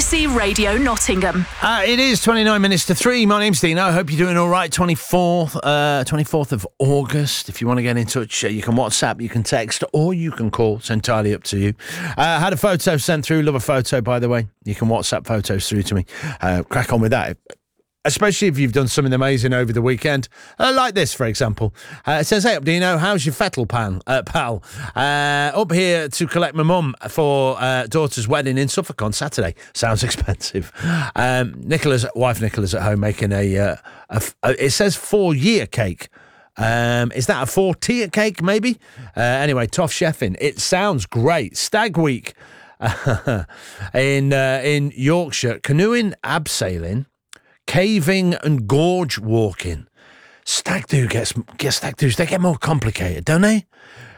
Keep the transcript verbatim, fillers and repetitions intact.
C Radio Nottingham. Uh, it is twenty-nine minutes to three. My name's Dean. I hope you're doing all right. twenty-fourth, uh, twenty-fourth of August. If you want to get in touch, uh, you can WhatsApp, you can text, or you can call. It's entirely up to you. Uh, had a photo sent through. Love a photo, by the way. You can WhatsApp photos through to me. Uh, crack on with that. Especially if you've done something amazing over the weekend. Uh, like this, for example. Uh, it says, hey up, Dino, how's your fettle pan, uh, pal? Uh, up here to collect my mum for uh, daughter's wedding in Suffolk on Saturday. Sounds expensive. Um, Nicola's, wife Nicola's at home making a, uh, a, a it says four-year cake. Um, is that a four-tier cake, maybe? Uh, anyway, tough chefing. It sounds great. Stag week in, uh, in Yorkshire. Canoeing, abseiling, caving and gorge walking. Stag do gets, gets stag do's, they get more complicated, don't they?